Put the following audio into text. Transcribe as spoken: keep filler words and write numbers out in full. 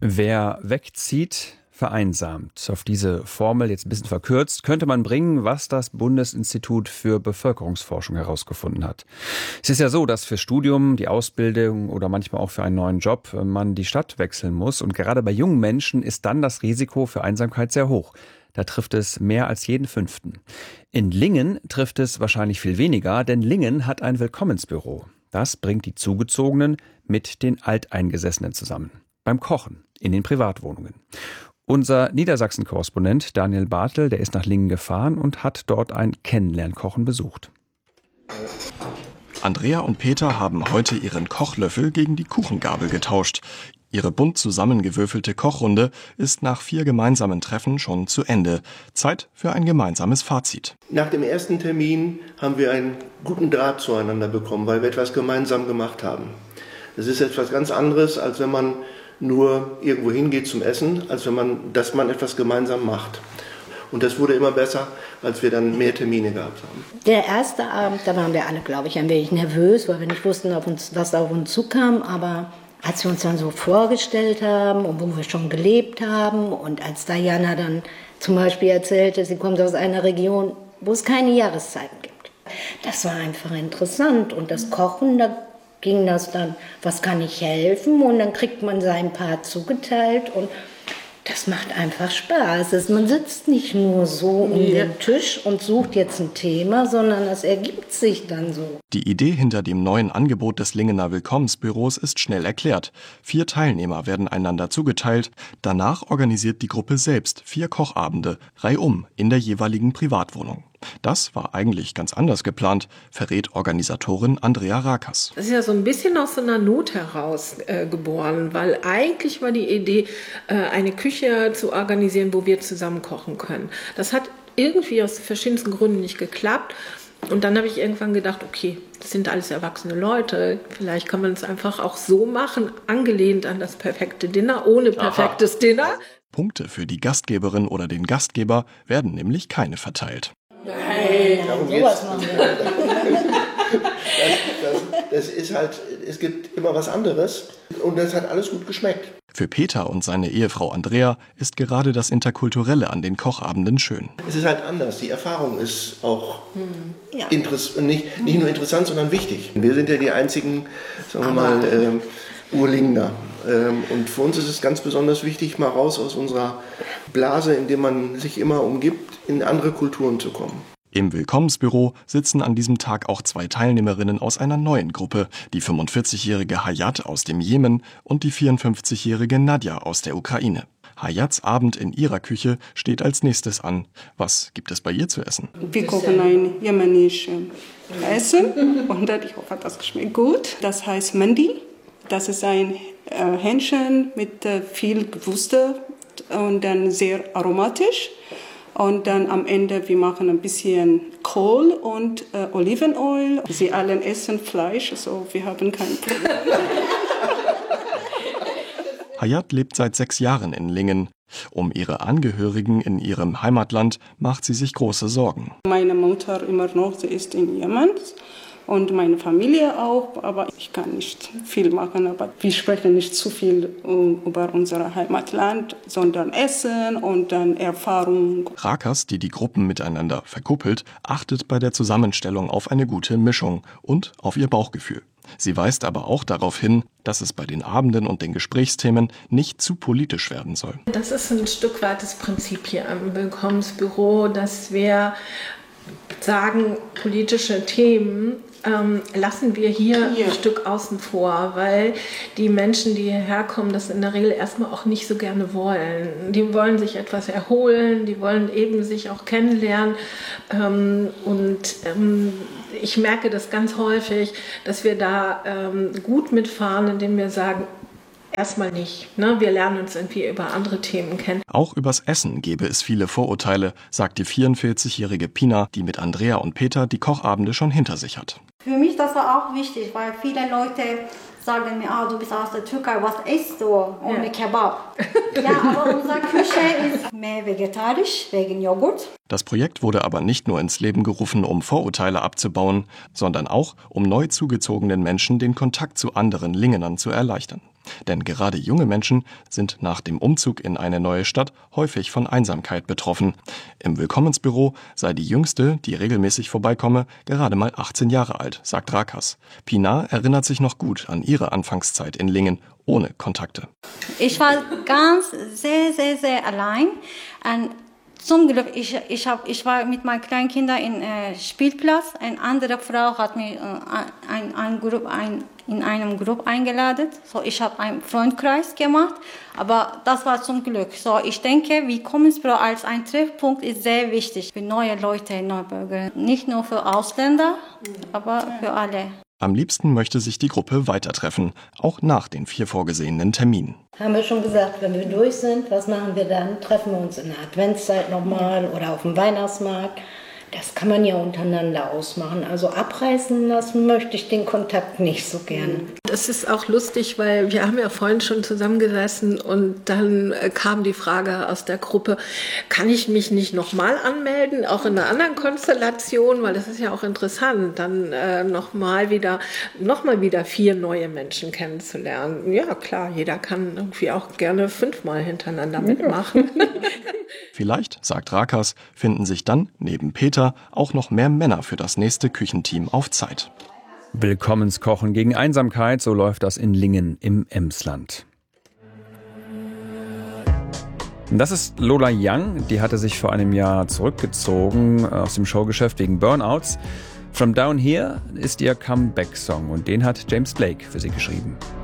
Wer wegzieht, vereinsamt. Auf diese Formel, jetzt ein bisschen verkürzt, könnte man bringen, was das Bundesinstitut für Bevölkerungsforschung herausgefunden hat. Es ist ja so, dass für Studium, die Ausbildung oder manchmal auch für einen neuen Job man die Stadt wechseln muss. Und gerade bei jungen Menschen ist dann das Risiko für Einsamkeit sehr hoch. Da trifft es mehr als jeden Fünften. In Lingen trifft es wahrscheinlich viel weniger, denn Lingen hat ein Willkommensbüro. Das bringt die Zugezogenen mit den Alteingesessenen zusammen. Beim Kochen in den Privatwohnungen. Unser Niedersachsen-Korrespondent Daniel Bartel, der ist nach Lingen gefahren und hat dort ein Kennenlernkochen besucht. Andrea und Peter haben heute ihren Kochlöffel gegen die Kuchengabel getauscht. Ihre bunt zusammengewürfelte Kochrunde ist nach vier gemeinsamen Treffen schon zu Ende. Zeit für ein gemeinsames Fazit. Nach dem ersten Termin haben wir einen guten Draht zueinander bekommen, weil wir etwas gemeinsam gemacht haben. Das ist etwas ganz anderes, als wenn man nur irgendwo hingeht zum Essen, als wenn man, dass man etwas gemeinsam macht. Und das wurde immer besser, als wir dann mehr Termine gehabt haben. Der erste Abend, da waren wir alle, glaube ich, ein wenig nervös, weil wir nicht wussten, auf uns, was auf uns zukam. Aber als wir uns dann so vorgestellt haben und wo wir schon gelebt haben und als Diana dann zum Beispiel erzählte, sie kommt aus einer Region, wo es keine Jahreszeiten gibt. Das war einfach interessant. Und das Kochen, da ging das dann, was kann ich helfen? Und dann kriegt man seinen Part zugeteilt und das macht einfach Spaß. Man sitzt nicht nur so um ja. den Tisch und sucht jetzt ein Thema, sondern es ergibt sich dann so. Die Idee hinter dem neuen Angebot des Lingener Willkommensbüros ist schnell erklärt. Vier Teilnehmer werden einander zugeteilt. Danach organisiert die Gruppe selbst vier Kochabende, reihum in der jeweiligen Privatwohnung. Das war eigentlich ganz anders geplant, verrät Organisatorin Andrea Rakas. Das ist ja so ein bisschen aus so einer Not heraus äh, geboren, weil eigentlich war die Idee, äh, eine Küche zu organisieren, wo wir zusammen kochen können. Das hat irgendwie aus verschiedensten Gründen nicht geklappt. Und dann habe ich irgendwann gedacht, okay, das sind alles erwachsene Leute, vielleicht kann man es einfach auch so machen, angelehnt an das perfekte Dinner, ohne perfektes Aha. Dinner. Punkte für die Gastgeberin oder den Gastgeber werden nämlich keine verteilt. Nein, darum sowas machen wir. Das, das, das ist halt, es gibt immer was anderes und das hat alles gut geschmeckt. Für Peter und seine Ehefrau Andrea ist gerade das Interkulturelle an den Kochabenden schön. Es ist halt anders, die Erfahrung ist auch hm. ja. interess- nicht, nicht nur interessant, sondern wichtig. Wir sind ja die einzigen, sagen wir mal, ähm, Urlingner. Ähm, und für uns ist es ganz besonders wichtig, mal raus aus unserer Blase, in der man sich immer umgibt, in andere Kulturen zu kommen. Im Willkommensbüro sitzen an diesem Tag auch zwei Teilnehmerinnen aus einer neuen Gruppe, die fünfundvierzigjährige Hayat aus dem Jemen und die vierundfünfzigjährige Nadja aus der Ukraine. Hayats Abend in ihrer Küche steht als nächstes an. Was gibt es bei ihr zu essen? Wir kochen ein jemenisches Essen und ich hoffe, das schmeckt gut. Das heißt Mandi. Das ist ein äh, Hähnchen mit äh, viel Gewürze und dann sehr aromatisch. Und dann am Ende, wir machen ein bisschen Kohl und äh, Olivenöl. Sie alle essen Fleisch, so wir haben kein Problem. Hayat lebt seit sechs Jahren in Lingen. Um ihre Angehörigen in ihrem Heimatland macht sie sich große Sorgen. Meine Mutter immer noch, sie ist in Jemen. Und meine Familie auch, aber ich kann nicht viel machen. Aber wir sprechen nicht zu viel über unser Heimatland, sondern Essen und dann Erfahrung. Rakas, die die Gruppen miteinander verkuppelt, achtet bei der Zusammenstellung auf eine gute Mischung und auf ihr Bauchgefühl. Sie weist aber auch darauf hin, dass es bei den Abenden und den Gesprächsthemen nicht zu politisch werden soll. Das ist ein Stück weit das Prinzip hier am Willkommensbüro, dass wir sagen, politische Themen ähm, lassen wir hier ja. ein Stück außen vor, weil die Menschen, die hierher kommen, das in der Regel erstmal auch nicht so gerne wollen. Die wollen sich etwas erholen, die wollen eben sich auch kennenlernen ähm, und ähm, ich merke das ganz häufig, dass wir da ähm, gut mitfahren, indem wir sagen, erstmal nicht. Ne? Wir lernen uns irgendwie über andere Themen kennen. Auch übers Essen gäbe es viele Vorurteile, sagt die vierundvierzigjährige Pina, die mit Andrea und Peter die Kochabende schon hinter sich hat. Für mich das war auch wichtig, weil viele Leute sagen mir, ah, du bist aus der Türkei, was isst du ohne ja. Kebab? Ja, aber unsere Küche ist mehr vegetarisch, wegen Joghurt. Das Projekt wurde aber nicht nur ins Leben gerufen, um Vorurteile abzubauen, sondern auch, um neu zugezogenen Menschen den Kontakt zu anderen Lingenern zu erleichtern. Denn gerade junge Menschen sind nach dem Umzug in eine neue Stadt häufig von Einsamkeit betroffen. Im Willkommensbüro sei die Jüngste, die regelmäßig vorbeikomme, gerade mal achtzehn Jahre alt, sagt Rakas. Pinar erinnert sich noch gut an ihre Anfangszeit in Lingen, ohne Kontakte. Ich war ganz sehr, sehr, sehr allein. Und zum Glück, ich, ich, hab, ich war mit meinen kleinen Kindern im äh, Spielplatz. Eine andere Frau hat mich äh, ein, ein Grupp, ein, in einem Gruppe eingeladen. So, ich habe einen Freundkreis gemacht, aber das war zum Glück. So, ich denke, Willkommensbüro als ein Treffpunkt ist sehr wichtig für neue Leute, Neubürger. Nicht nur für Ausländer, aber für alle. Am liebsten möchte sich die Gruppe weiter treffen, auch nach den vier vorgesehenen Terminen. Haben wir schon gesagt, wenn wir durch sind, was machen wir dann? Treffen wir uns in der Adventszeit nochmal oder auf dem Weihnachtsmarkt. Das kann man ja untereinander ausmachen. Also abreißen lassen möchte ich den Kontakt nicht so gern. Das ist auch lustig, weil wir haben ja vorhin schon zusammengesessen und dann kam die Frage aus der Gruppe, kann ich mich nicht nochmal anmelden, auch in einer anderen Konstellation, weil das ist ja auch interessant, dann äh, nochmal wieder, noch mal wieder vier neue Menschen kennenzulernen. Ja klar, jeder kann irgendwie auch gerne fünfmal hintereinander mitmachen. Vielleicht, sagt Rakas, finden sich dann neben Peter auch noch mehr Männer für das nächste Küchenteam auf Zeit. Willkommenskochen gegen Einsamkeit, so läuft das in Lingen im Emsland. Das ist Lola Young, die hatte sich vor einem Jahr zurückgezogen aus dem Showgeschäft wegen Burnouts. From Down Here ist ihr Comeback-Song und den hat James Blake für sie geschrieben.